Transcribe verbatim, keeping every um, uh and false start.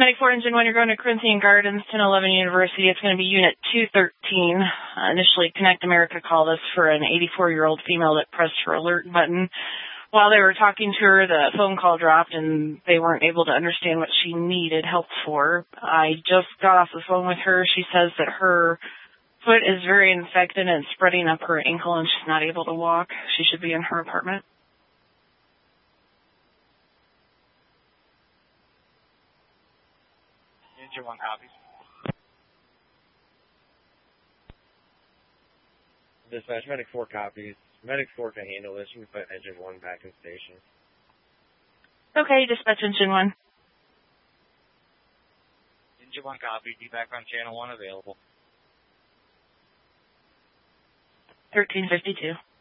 Medic four, Engine one, you're going to Corinthian Gardens, ten eleven University. It's going to be Unit two thirteen. Uh, initially, Connect America called us for an eighty-four-year-old female that pressed her alert button. While they were talking to her, the phone call dropped, and they weren't able to understand what she needed help for. I just got off the phone with her. She says that her foot is very infected and spreading up her ankle, and she's not able to walk. She should be in her apartment. Engine one copies. Dispatch, Medic four copies. Medic four can handle this. You can put Engine one back in station. Okay, dispatch Engine one. Engine one copy. D back on channel one available. thirteen fifty-two.